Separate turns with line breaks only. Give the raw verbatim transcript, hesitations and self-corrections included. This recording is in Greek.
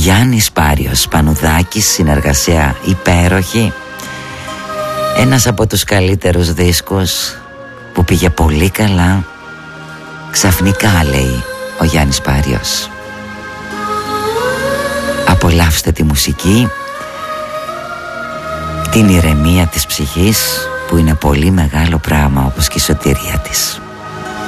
Γιάννης Πάριος Πανουδάκης, συνεργασία υπέροχη. Ένας από τους καλύτερους δίσκους που πήγε πολύ καλά. Ξαφνικά, λέει ο Γιάννης Πάριος. Απολαύστε τη μουσική, την ηρεμία της ψυχής, που είναι πολύ μεγάλο πράγμα, όπως και η σωτηρία της.